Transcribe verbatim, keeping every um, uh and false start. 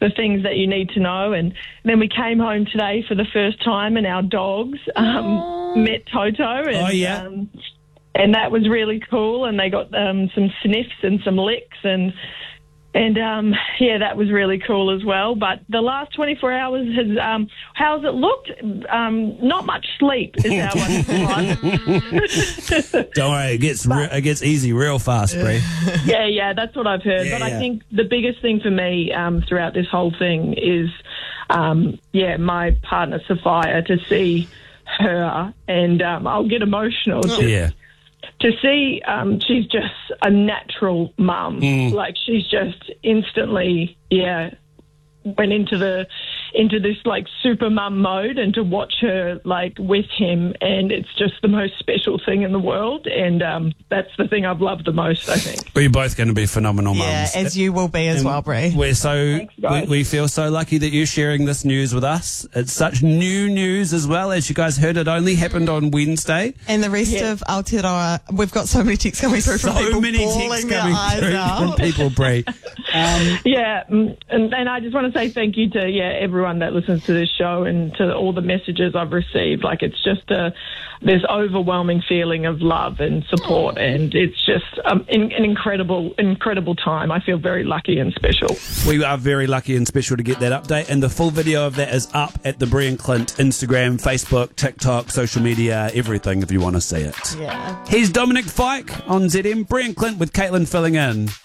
the things that you need to know. And then we came home today for the first time, and our dogs um, met Toto. And, oh, yeah. Um, and that was really cool. And they got um, some sniffs and some licks, and and um, yeah, that was really cool as well. But the last twenty-four hours has um, how's it looked? Um, not much sleep is how I describe. Don't worry, it gets re- it gets easy real fast, Bree. Yeah, yeah, that's what I've heard. Yeah, but yeah. I think the biggest thing for me um, throughout this whole thing is, um, yeah, my partner Sophia, to see her, and um, I'll get emotional. Just, Yeah. To see, um, she's just a natural mum. Mm. Like, she's just instantly, yeah, went into the into this like super mum mode, and to watch her like with him, and it's just the most special thing in the world, and um, that's the thing I've loved the most, I think. We're both going to be phenomenal Yeah, mums. as you will be as And well, Bree. We're so Thanks, we, guys. we feel so lucky that you're sharing this news with us. It's such new news as well. As you guys heard, it only happened on Wednesday. And the rest Yeah. of Aotearoa, we've got so many texts coming through from So people many bawling texts their coming eyes through out. from people, Bree. Um, Yeah, mm, and, and I just want to say thank you to yeah everyone that listens to this show, and to all the messages I've received. Like, it's just a this overwhelming feeling of love and support, and it's just um, in, an incredible, incredible time. I feel very lucky and special. we are very lucky and special to get that update, and the full video of that is up at the Bree and Clint Instagram, Facebook, TikTok, social media, everything if you want to see it. Yeah. He's Dominic Fike on Z M. Bree and Clint with Caitlin filling in.